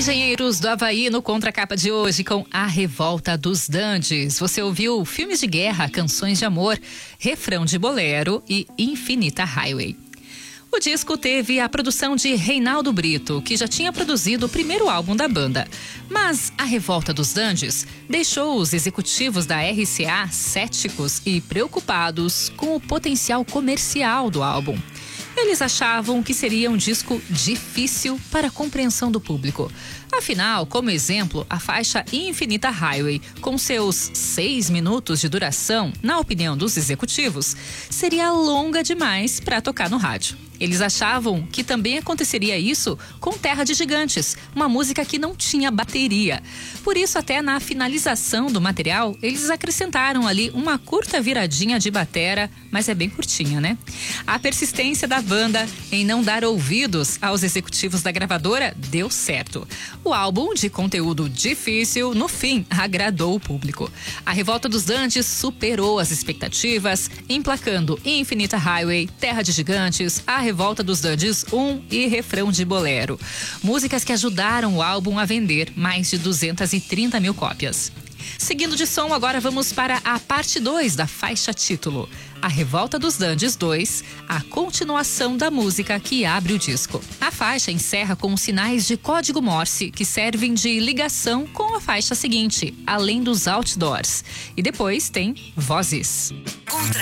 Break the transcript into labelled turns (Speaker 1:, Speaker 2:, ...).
Speaker 1: Engenheiros do Havaí no Contracapa de hoje com A Revolta dos Dandes. Você ouviu filmes de guerra, canções de amor, refrão de bolero e Infinita Highway. O disco teve a produção de Reinaldo Brito, que já tinha produzido o primeiro álbum da banda. Mas A Revolta dos Dandes deixou os executivos da RCA céticos e preocupados com o potencial comercial do álbum. Eles achavam que seria um disco difícil para a compreensão do público. Afinal, como exemplo, a faixa Infinita Highway, com seus 6 minutos de duração, na opinião dos executivos, seria longa demais para tocar no rádio. Eles achavam que também aconteceria isso com Terra de Gigantes, uma música que não tinha bateria. Por isso, até na finalização do material, eles acrescentaram ali uma curta viradinha de batera, mas é bem curtinha, né? A persistência da banda em não dar ouvidos aos executivos da gravadora deu certo. O álbum, de conteúdo difícil, no fim, agradou o público. A Revolta dos Dandes superou as expectativas, emplacando Infinita Highway, Terra de Gigantes, A Revolta dos Dandes 1 e refrão de bolero. Músicas que ajudaram o álbum a vender mais de 230 mil cópias. Seguindo de som, agora vamos para a parte 2 da faixa título. A Revolta dos Dandes 2, a continuação da música que abre o disco. A faixa encerra com sinais de código Morse que servem de ligação com a faixa seguinte, além dos outdoors. E depois tem vozes.